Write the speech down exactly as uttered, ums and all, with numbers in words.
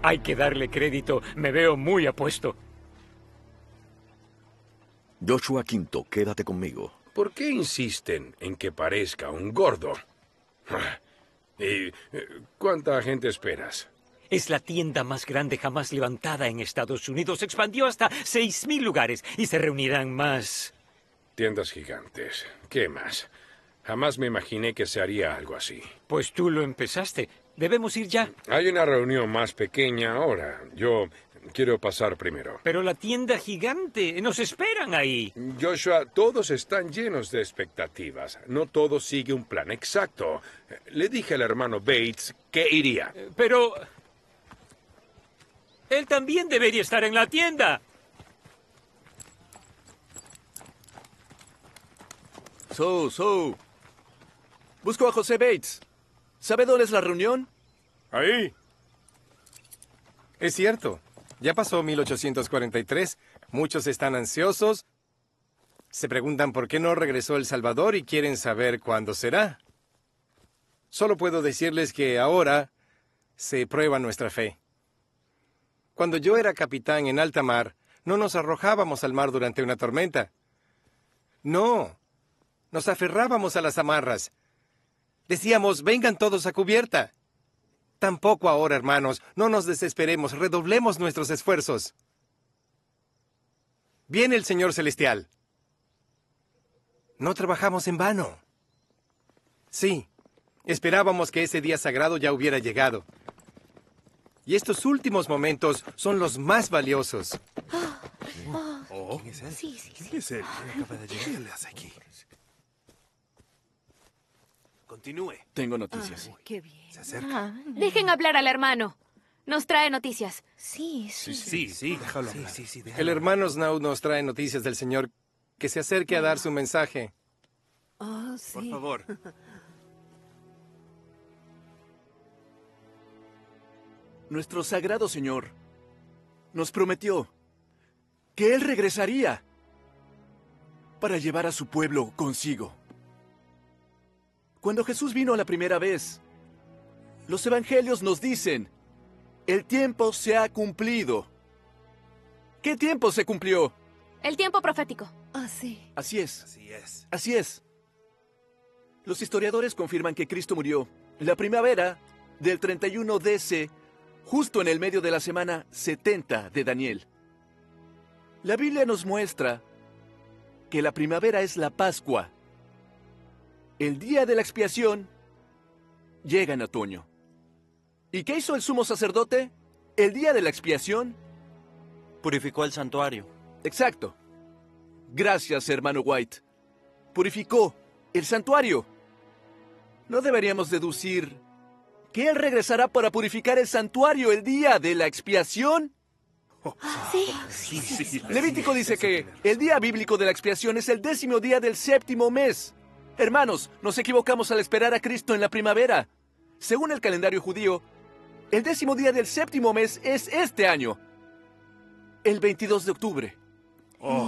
Hay que darle crédito. Me veo muy apuesto. Joshua Quinto, quédate conmigo. ¿Por qué insisten en que parezca un gordo? ¿Y cuánta gente esperas? Es la tienda más grande jamás levantada en Estados Unidos. Se expandió hasta seis mil lugares y se reunirán más. Tiendas gigantes. ¿Qué más? Jamás me imaginé que se haría algo así. Pues tú lo empezaste. Debemos ir ya. Hay una reunión más pequeña ahora. Yo quiero pasar primero. Pero la tienda gigante. Nos esperan ahí. Joshua, todos están llenos de expectativas. No todo sigue un plan exacto. Le dije al hermano Bates que iría. Pero... él también debería estar en la tienda. So, so. Busco a José Bates. ¿Sabe dónde es la reunión? Ahí. Es cierto. Ya pasó mil ochocientos cuarenta y tres. Muchos están ansiosos. Se preguntan por qué no regresó El Salvador y quieren saber cuándo será. Solo puedo decirles que ahora se prueba nuestra fe. Cuando yo era capitán en alta mar, no nos arrojábamos al mar durante una tormenta. No. Nos aferrábamos a las amarras. Decíamos, vengan todos a cubierta. Tampoco ahora, hermanos. No nos desesperemos. Redoblemos nuestros esfuerzos. Viene el Señor Celestial. No trabajamos en vano. Sí, esperábamos que ese día sagrado ya hubiera llegado. Y estos últimos momentos son los más valiosos. Oh, ¿Quién es él? sí, sí, sí. ¿Quién es él? Acaba de llegar. ¿Qué le hace aquí? Continúe. Tengo noticias. Ah, qué bien. Se acerca. Ah, Dejen hablar al hermano. Nos trae noticias. sí, sí. Sí, sí, déjalo hablar. Sí, sí, El hermano Snow nos trae noticias del Señor. Que se acerque a dar su mensaje. Oh, sí. Por favor. Nuestro sagrado Señor nos prometió que Él regresaría para llevar a su pueblo consigo. Cuando Jesús vino la primera vez, los evangelios nos dicen, el tiempo se ha cumplido. ¿Qué tiempo se cumplió? El tiempo profético. Ah, sí. Así es, Así es. así es. Los historiadores confirman que Cristo murió en la primavera del treinta y uno D C, justo en el medio de la semana setenta de Daniel. La Biblia nos muestra que la primavera es la Pascua. El día de la expiación llega en otoño. ¿Y qué hizo el sumo sacerdote? El día de la expiación. Purificó el santuario. Exacto. Gracias, hermano White. Purificó el santuario. ¿No deberíamos deducir que Él regresará para purificar el santuario el día de la expiación? Sí. Sí, sí. Levítico dice que el día bíblico de la expiación es el décimo día del séptimo mes. Hermanos, nos equivocamos al esperar a Cristo en la primavera. Según el calendario judío, el décimo día del séptimo mes es este año, el veintidós de octubre.